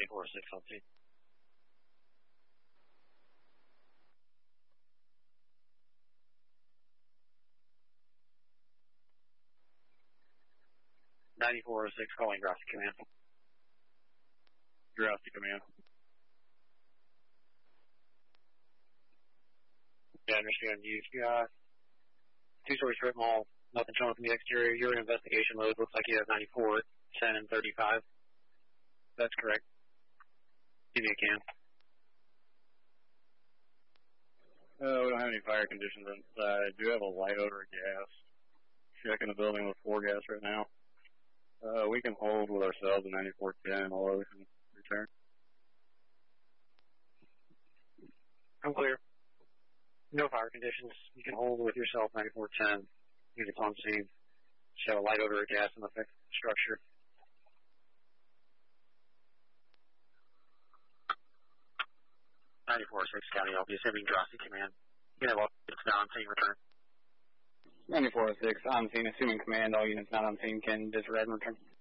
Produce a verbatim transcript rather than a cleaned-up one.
ninety-four oh six on scene. ninety-four oh six calling Grossi Command. Grossi Command. Yeah, I understand. You've got two-story strip mall, nothing showing from the exterior. Your investigation mode looks like you have ninety-four, ten, and thirty-five. That's correct. Give me a can. Uh, we don't have any fire conditions inside. Do have a light odor of gas. Checking the building with four gas right now. Uh, we can hold with ourselves in ninety-four ten, although we can return. I'm clear. No fire conditions. You can hold with yourself ninety-four ten. Units on scene. Show a light odor of gas in the structure. ninety-four oh six County, I'll be assuming Grossi Command. You have all units now on scene, return. ninety-four oh six on scene, assuming command, all units not on scene can disregard and return.